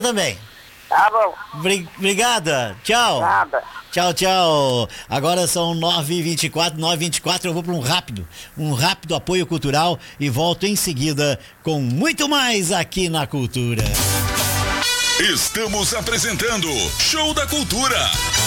também. Tá bom. Obrigada. Tchau. Nada. Tchau, tchau. Agora são 9h24, 9h24, eu vou para um rápido apoio cultural e volto em seguida com muito mais aqui na Cultura. Estamos apresentando Show da Cultura.